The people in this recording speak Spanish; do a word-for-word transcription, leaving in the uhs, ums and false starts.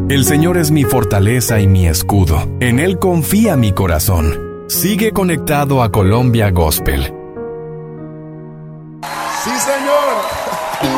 El Señor es mi fortaleza y mi escudo. En Él confía mi corazón. Sigue conectado a Colombia Gospel. Sí, Señor.